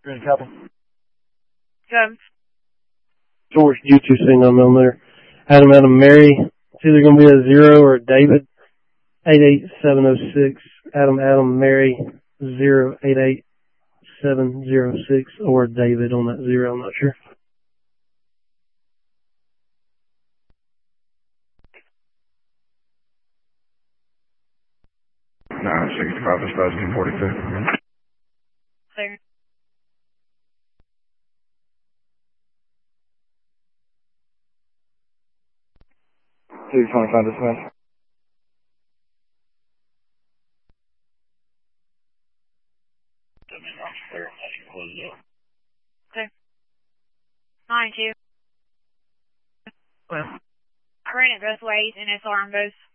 Ready to copy? Good. George, U2C on there. Adam, Mary. It's either going to be a 0 or a David. 88706. Adam, Mary. 088706 or David on that 0. I'm not sure. No, 65 dispatch 242. Clear. 225 dispatch. Clear. 9-2. Well. I ran it both ways, NSR on both.